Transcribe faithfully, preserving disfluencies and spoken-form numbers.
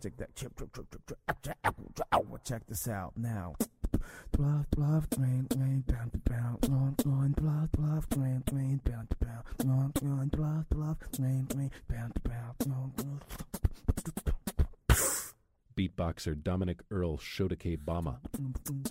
stick that chip, chip, chip, chip, chip. Check this out now. Bluff, bluff, rain, rain, pound to pound, on, on, bluff, bluff, rain, rain, pound to pound, on, on, bluff, bluff, rain, rain, pound to pound, on, on. Beatboxer Dominic Earl Shodake Bama.